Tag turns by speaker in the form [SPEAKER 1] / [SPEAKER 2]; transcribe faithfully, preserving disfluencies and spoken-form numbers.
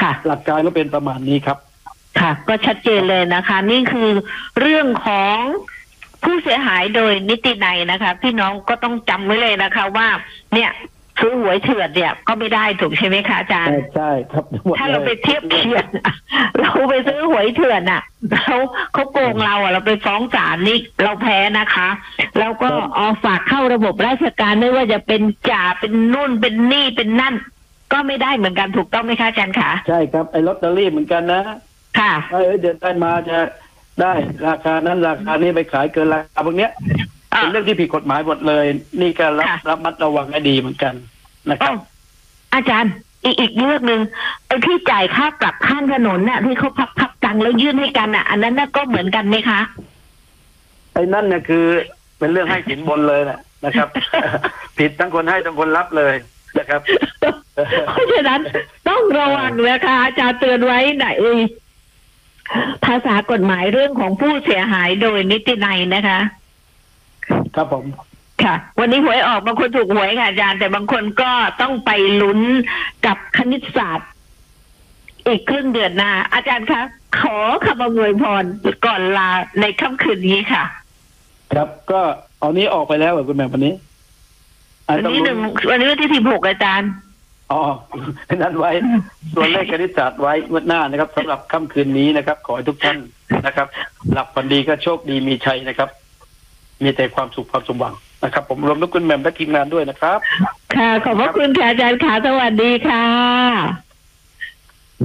[SPEAKER 1] ค่ะ
[SPEAKER 2] หลักการก็เป็นประมาณนี้ครับ
[SPEAKER 1] ค่ะก็ชัดเจนเลยนะคะ นี่คือเรื่องของผู้เสียหายโดยนิตินัยนะคะพี่น้องก็ต้องจำไว้เลยนะคะว่าเนี่ยซื้อหวยเถื่อนเนี่ยก็ไม่ได้ถูกใช่ไหมคะอาจารย์
[SPEAKER 2] ใช่ครับ
[SPEAKER 1] ถ้าเราไปเทียบเทียบเราไปซื้อหวยเถื่อนอ่ะเขาเขาโกงเราอ่ะเราไปฟ้องศาลนี่เราแพ้นะคะแล้วก็เอาฝากเข้าระบบราชการไม่ว่าจะเป็นจ่าเป็นนู่นเป็นนี่เป็นนั่นก็ไม่ได้เหมือนกันถูกต้องไหมคะอาจารย์คะ
[SPEAKER 2] ใช่ครับไอ้ลอตเตอรี่เหมือนกันนะ
[SPEAKER 1] ค่ะ
[SPEAKER 2] เออเดี๋ยวได้มาจะได้ราคานั้นราคานี้ไปขายเกินราคาพวกเนี้ยเป็นเรื่องที่ผิดกฎหมายหมดเลยนี่ก็รับรับมัดระวังให้ดีเหมือนกันนะครับ
[SPEAKER 1] อาจารย์อีกอีกเรื่องหนึ่งไอ้ที่จ่ายค่าปรับข้างถนนน่ะที่เขาพับพับตังค์แล้วยื่นให้กันน่ะอันนั้นน่ะก็เหมือนกันไหมคะ
[SPEAKER 2] ไอ้นั่นเนี่ยคือเป็นเรื่องให้สินบนเลยแหละนะครับ ผิดทั้งคนให้ทั้งคนรับเลยนะครับ
[SPEAKER 1] เพราะฉะนั้นต้องระวังนะคะอาจารย์เตือนไว้ไหนภาษากฎหมายเรื่องของผู้เสียหายโดยนิตินัยนะคะ
[SPEAKER 2] ครับผม
[SPEAKER 1] ค่ะวันนี้หวยออกบางคนถูกหวยค่ะอาจารย์แต่บางคนก็ต้องไปลุ้นกับคณิตศาสตร์อีกครึ่งเดือนหน้าอาจารย์คะขอคำอวยพรก่อนลาในค่ำคืนนี้ค่ะ
[SPEAKER 2] ครับก็เอานี้ออกไปแล้วเหรอคุณแม่วันนี้
[SPEAKER 1] วันนี้หนึ่งวันนี้วันที่สิบหกอาจารย์
[SPEAKER 2] อ๋อนั่นไว้ตัวเลขคณิตศาสตร์ไว้งวดหน้านะครับสำหรับค่ำคืนนี้นะครับขอให้ทุกท่านนะครับหลับฝันดีก็โชคดีมีชัยนะครับมีแต่ความสุขความสมหวังนะครับผมรวมทั้งคุณแหม่มและทีมงานด้วยนะครับ
[SPEAKER 1] ค่ะขอบพระคุณค่ะอาจารย์ค่ะสวัสดีค่ะ